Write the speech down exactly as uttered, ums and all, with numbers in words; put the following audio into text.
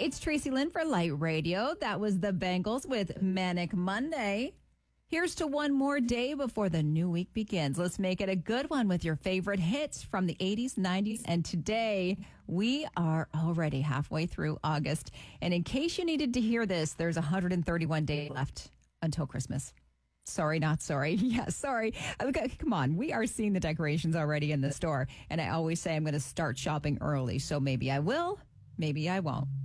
It's Tracy Lynn for Light Radio. That was the Bengals with Manic Monday. Here's to one more day before the new week begins. Let's make it a good one with your favorite hits from the eighties, nineties, and today we are already halfway through August. And in case you needed to hear this, there's one hundred thirty-one days left until Christmas. Sorry, not sorry. Yeah, sorry. Okay, come on. We are seeing the decorations already in the store. And I always say I'm going to start shopping early. So maybe I will, maybe I won't.